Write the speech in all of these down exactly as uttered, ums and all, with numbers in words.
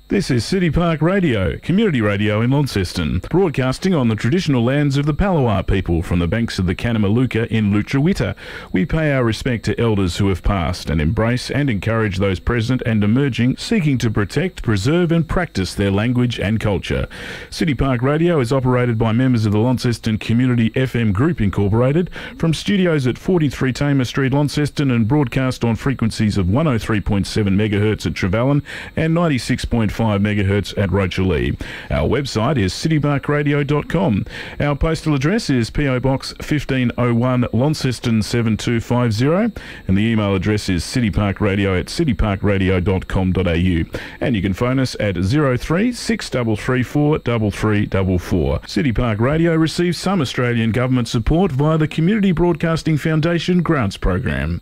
This is City Park Radio, community radio in Launceston, broadcasting on the traditional lands of the Palawa people from the banks of the Kanamaluka in Lutruwita. We pay our respect to elders who have passed and embrace and encourage those present and emerging, seeking to protect, preserve and practice their language and culture. City Park Radio is operated by members of the Launceston Community F M Group Incorporated from studios at forty-three Tamer Street, Launceston, and broadcast on frequencies of one oh three point seven megahertz at Trevally and ninety-six point five megahertz at Rochalee. Our website is city park radio dot com. Our postal address is P O Box fifteen oh one, Launceston seven two five zero, and the email address is cityparkradio at city park radio dot com dot a u. And you can phone us at zero three six three three four three three four four. City Park Radio receives some Australian government support via the Community Broadcasting Foundation Grants Program.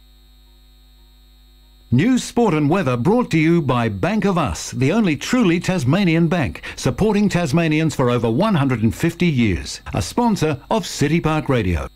News, sport and weather brought to you by Bank of Us, the only truly Tasmanian bank, supporting Tasmanians for over one hundred fifty years. A sponsor of City Park Radio.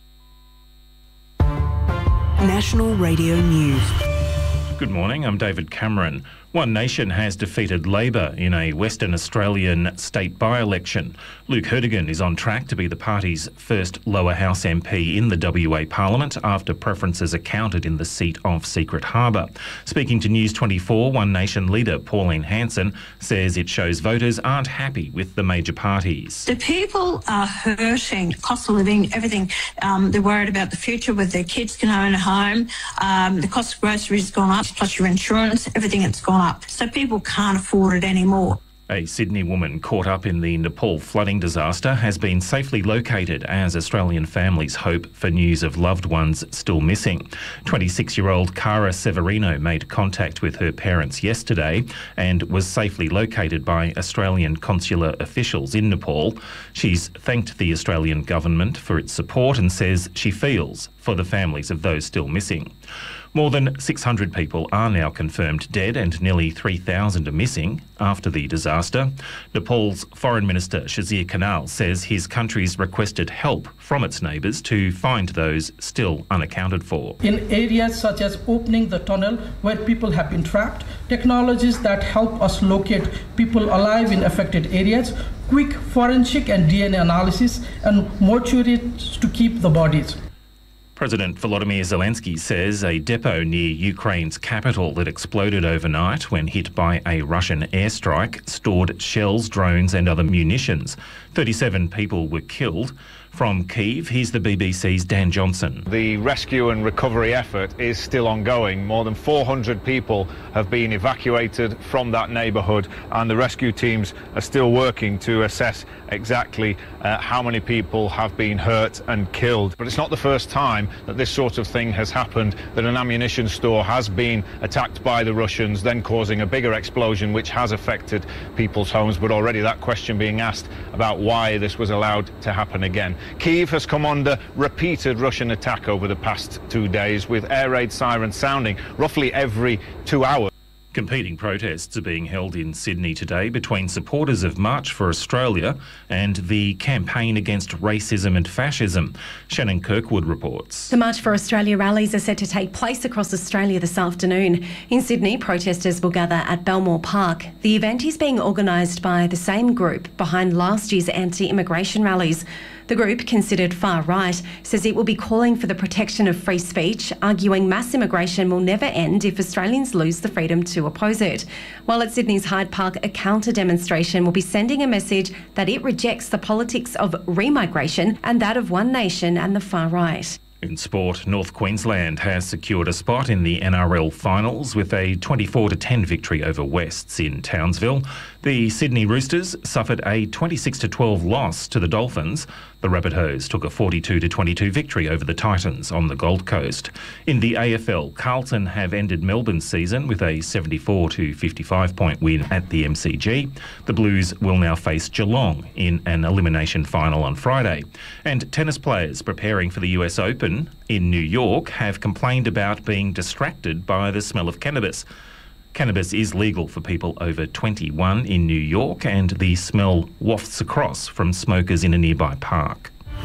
National Radio News. Good morning, I'm David Cameron. One Nation has defeated Labor in a Western Australian state by-election. Luke Herdigan is on track to be the party's first lower house M P in the W A Parliament after preferences are counted in the seat of Secret Harbour. Speaking to News twenty-four, One Nation leader Pauline Hanson says it shows voters aren't happy with the major parties. The people are hurting. Cost of living, everything. Um, they're worried about the future, whether their kids can own a home. Um, the cost of groceries has gone up, plus your insurance, everything has gone up. So people can't afford it anymore. A Sydney woman caught up in the Nepal flooding disaster has been safely located as Australian families hope for news of loved ones still missing. twenty-six-year-old Cara Severino made contact with her parents yesterday and was safely located by Australian consular officials in Nepal. She's thanked the Australian government for its support and says she feels for the families of those still missing. More than six hundred people are now confirmed dead and nearly three thousand are missing after the disaster. Nepal's Foreign Minister Shazir Khanal says his country's requested help from its neighbours to find those still unaccounted for. In areas such as opening the tunnel where people have been trapped, technologies that help us locate people alive in affected areas, quick forensic and D N A analysis, and mortuaries to keep the bodies. President Volodymyr Zelensky says a depot near Ukraine's capital that exploded overnight when hit by a Russian airstrike stored shells, drones and other munitions. thirty-seven people were killed. From Kyiv, here's the B B C's Dan Johnson. The rescue and recovery effort is still ongoing. More than four hundred people have been evacuated from that neighbourhood, and the rescue teams are still working to assess exactly uh, how many people have been hurt and killed. But it's not the first time that this sort of thing has happened, that an ammunition store has been attacked by the Russians, then causing a bigger explosion which has affected people's homes. But already that question being asked about why this was allowed to happen again. Kyiv has come under repeated Russian attack over the past two days, with air raid sirens sounding roughly every two hours. Competing protests are being held in Sydney today between supporters of March for Australia and the campaign against racism and fascism. Shannon Kirkwood reports. The March for Australia rallies are set to take place across Australia this afternoon. In Sydney, protesters will gather at Belmore Park. The event is being organised by the same group behind last year's anti-immigration rallies. The group, considered far-right, says it will be calling for the protection of free speech, arguing mass immigration will never end if Australians lose the freedom to oppose it. While at Sydney's Hyde Park, a counter-demonstration will be sending a message that it rejects the politics of remigration and that of One Nation and the far-right. In sport, North Queensland has secured a spot in the N R L finals with a twenty-four to ten victory over Wests in Townsville. The Sydney Roosters suffered a twenty-six to twelve loss to the Dolphins. The Rabbitohs took a forty-two to twenty-two victory over the Titans on the Gold Coast. In the A F L, Carlton have ended Melbourne's season with a seventy-four to fifty-five point win at the M C G. The Blues will now face Geelong in an elimination final on Friday. And tennis players preparing for the U S Open in New York have complained about being distracted by the smell of cannabis. Cannabis is legal for people over twenty-one in New York, and the smell wafts across from smokers in a nearby park.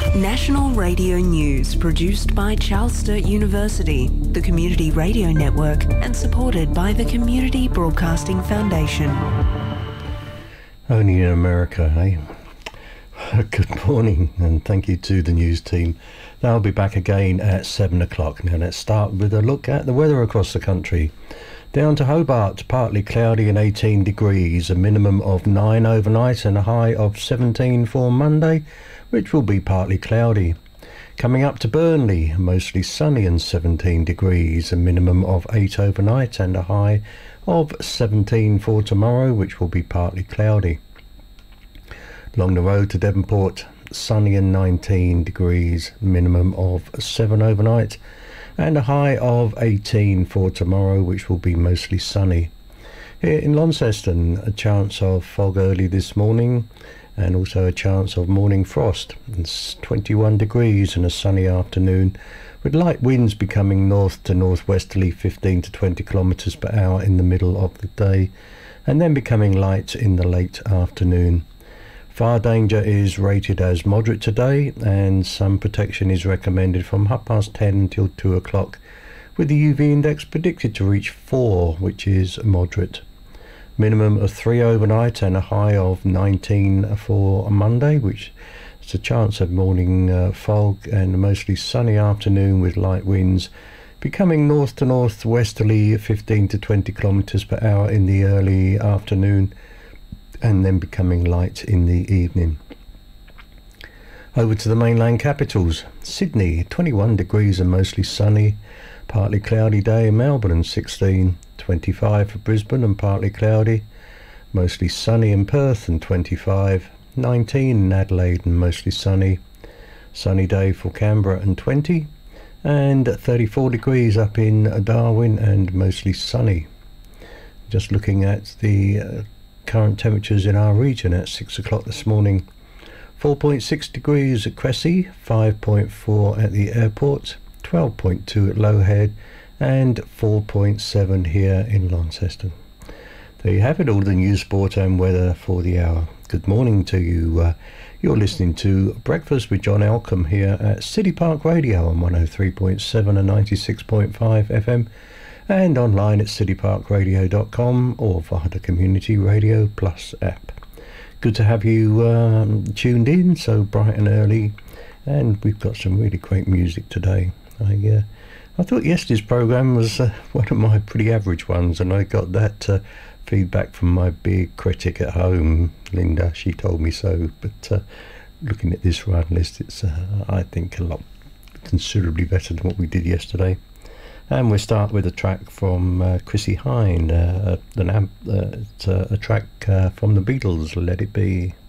National Radio News, produced by Charles Sturt University, the Community Radio Network, and supported by the Community Broadcasting Foundation. Only in America, eh? Good morning, and thank you to the news team. They'll be back again at seven o'clock. Now let's start with a look at the weather across the country. Down to Hobart, partly cloudy and eighteen degrees, a minimum of nine overnight and a high of seventeen for Monday, which will be partly cloudy. Coming up to Burnley, mostly sunny and seventeen degrees, a minimum of eight overnight and a high of seventeen for tomorrow, which will be partly cloudy. Along the road to Devonport, sunny and nineteen degrees, minimum of seven overnight and a high of eighteen for tomorrow, which will be mostly sunny. Here in Launceston, a chance of fog early this morning and also a chance of morning frost. It's twenty-one degrees and a sunny afternoon, with light winds becoming north to northwesterly fifteen to twenty kilometres per hour in the middle of the day, and then becoming light in the late afternoon. Fire danger is rated as moderate today, and sun protection is recommended from half past ten until two o'clock, with the U V index predicted to reach four, which is moderate. Minimum of three overnight and a high of nineteen for Monday, which is a chance of morning uh, fog and a mostly sunny afternoon with light winds becoming north to northwesterly fifteen to twenty kilometres per hour in the early afternoon, and then becoming light in the evening. Over to the mainland capitals. Sydney, twenty-one degrees and mostly sunny, partly cloudy day in Melbourne and sixteen, twenty-five for Brisbane and partly cloudy, mostly sunny in Perth and twenty-five, nineteen in Adelaide and mostly sunny, sunny day for Canberra and twenty, and thirty-four degrees up in Darwin and mostly sunny. Just looking at the uh, current temperatures in our region at six o'clock this morning. four point six degrees at Cressy, five point four at the airport, twelve point two at Lowhead, and four point seven here in Launceston. There you have it, all the news, sport and weather for the hour. Good morning to you. Uh, you're listening to Breakfast with John Elcombe here at City Park Radio on one oh three point seven and ninety-six point five F M, and online at city park radio dot com or via the Community Radio Plus app. Good to have you um, tuned in so bright and early, and we've got some really great music today. I uh, I thought yesterday's programme was uh, one of my pretty average ones, and I got that uh, feedback from my big critic at home, Linda. She told me so, but uh, looking at this run list, it's uh, I think a lot considerably better than what we did yesterday. And we'll start with a track from uh, Chrissie Hynde, uh, an amp, uh, it's, uh, a track uh, from the Beatles, Let It Be.